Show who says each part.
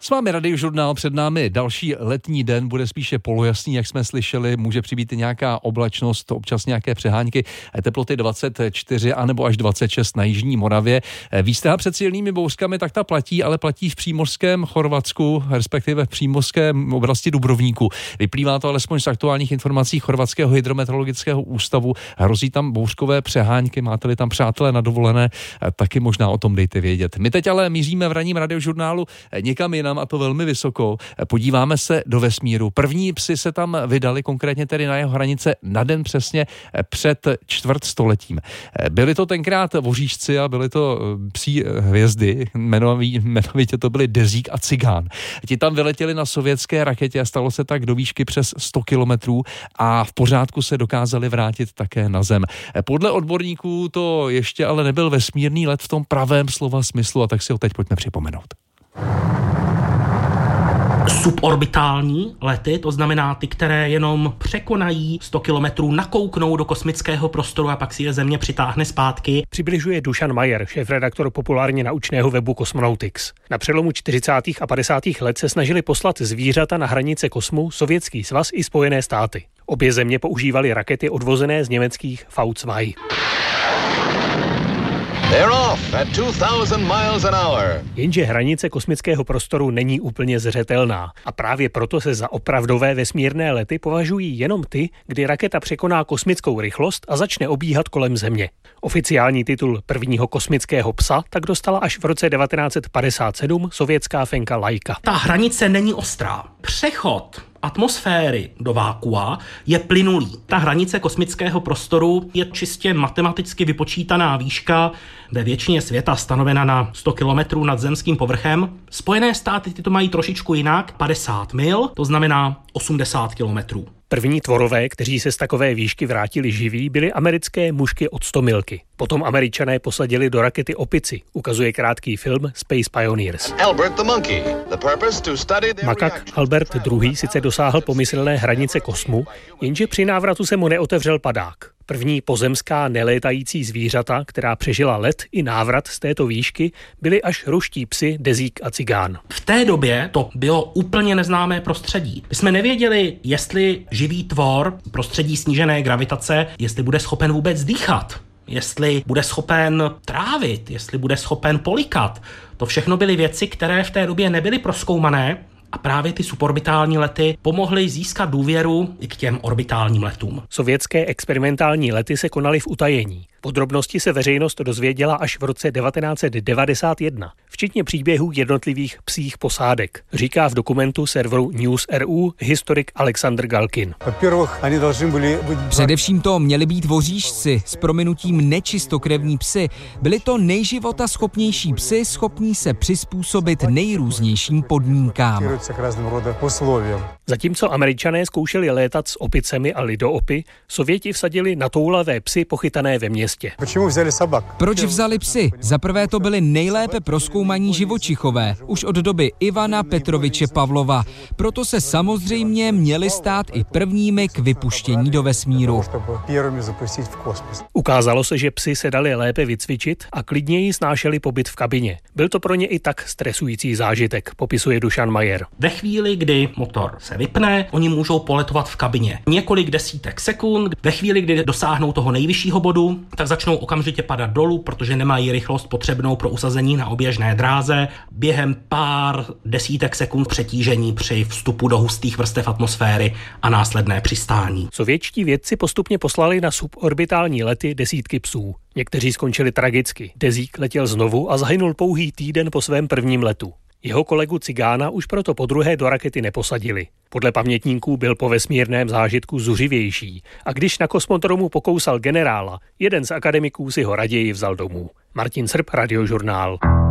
Speaker 1: S vámi Radiožurnál, před námi další letní den, bude spíše polojasný, jak jsme slyšeli, může přibýt nějaká oblačnost, občas nějaké přehánky, teploty 24 anebo až 26 na jižní Moravě. Výstraha před silnými bouřkami tak ta platí, ale platí v přímořském Chorvatsku, respektive v přímořském oblasti Dubrovníku. Vyplývá to alespoň z aktuálních informací Chorvatského hydrometeorologického ústavu. Hrozí tam bouřkové přehánky, máte-li tam přátelé na dovolené, taky možná o tom dejte vědět. My teď ale míříme v ranním Radiožurnálu někam jinam, a to velmi vysoko. Podíváme se do vesmíru. První psi se tam vydali, konkrétně tedy na jeho hranice na den přesně před čtvrtstoletím. Byli to tenkrát voříšci a byli to psí hvězdy, jmenovitě to byli Dezík a Cigán. Ti tam vyletěli na sovětské raketě a stalo se tak do výšky přes 100 kilometrů a v pořádku se dokázali vrátit také na Zem. Podle odborníků to ještě ale nebyl vesmírný let v tom pravém slova smyslu, a tak si ho teď pojďme připomenout.
Speaker 2: Suborbitální lety, to znamená ty, které jenom překonají 100 kilometrů, nakouknou do kosmického prostoru a pak si je Země přitáhne zpátky.
Speaker 3: Přibližuje Dušan Majer, šéfredaktor populárně naučného webu Cosmonautics. Na přelomu 40. a 50. let se snažili poslat zvířata na hranice kosmu Sovětský svaz i Spojené státy. Obě země používaly rakety odvozené z německých V2.
Speaker 4: They're off at 2000 miles an hour.
Speaker 3: Jenže hranice kosmického prostoru není úplně zřetelná a právě proto se za opravdové vesmírné lety považují jenom ty, kdy raketa překoná kosmickou rychlost a začne obíhat kolem Země. Oficiální titul prvního kosmického psa tak dostala až v roce 1957 sovětská fenka Laika.
Speaker 2: Ta hranice není ostrá. Přechod atmosféry do vákua je plynulý. Ta hranice kosmického prostoru je čistě matematicky vypočítaná výška ve většině světa stanovena na 100 kilometrů nad zemským povrchem. Spojené státy ty to mají trošičku jinak, 50 mil, to znamená 80 kilometrů.
Speaker 3: První tvorové, kteří se z takové výšky vrátili živí, byly americké mušky od 100 milky. Potom Američané posadili do rakety opici, ukazuje krátký film Space Pioneers. Makak Albert II. Sice dosáhl pomyslné hranice kosmu, jenže při návratu se mu neotevřel padák. První pozemská nelétající zvířata, která přežila let i návrat z této výšky, byly až ruští psi Dezík a Cigán.
Speaker 2: V té době to bylo úplně neznámé prostředí. My jsme nevěděli, jestli živý tvor prostředí snížené gravitace, jestli bude schopen vůbec dýchat, jestli bude schopen trávit, jestli bude schopen polikat. To všechno byly věci, které v té době nebyly prozkoumané. A právě ty suborbitální lety pomohly získat důvěru i k těm orbitálním letům.
Speaker 3: Sovětské experimentální lety se konaly v utajení. Podrobnosti se veřejnost dozvěděla až v roce 1991, včetně příběhů jednotlivých psích posádek, říká v dokumentu serveru News.ru historik Alexander Galkin.
Speaker 5: Především to měli být voříšci s prominutím nečistokrevní psy. Byli to nejživotaschopnější psy, schopní se přizpůsobit nejrůznějším podmínkám.
Speaker 3: Zatímco Američané zkoušeli létat s opicemi a lidoopy, Sověti vsadili na toulavé psy pochytané ve městě.
Speaker 5: Proč vzali psy? Za prvé to byli nejlépe prozkoumaní živočichové, už od doby Ivana Petroviče Pavlova. Proto se samozřejmě měli stát i prvními k vypuštění do vesmíru.
Speaker 3: Ukázalo se, že psy se dali lépe vycvičit a klidněji snášeli pobyt v kabině. Byl to pro ně i tak stresující zážitek, popisuje Dušan Majer.
Speaker 2: Ve chvíli, kdy motor se vypne, oni můžou poletovat v kabině několik desítek sekund. Ve chvíli, kdy dosáhnou toho nejvyššího bodu, tak začnou okamžitě padat dolů, protože nemají rychlost potřebnou pro usazení na oběžné dráze. Během pár desítek sekund přetížení při vstupu do hustých vrstev atmosféry a následné přistání.
Speaker 3: Sovětští vědci postupně poslali na suborbitální lety desítky psů. Někteří skončili tragicky. Dezík letěl znovu a zahynul pouhý týden po svém prvním letu. Jeho kolegu Cigána už proto podruhé do rakety neposadili. Podle pamětníků byl po vesmírném zážitku zuřivější a když na kosmodromu pokousal generála, jeden z akademiků si ho raději vzal domů. Martin Srb, Radiožurnál.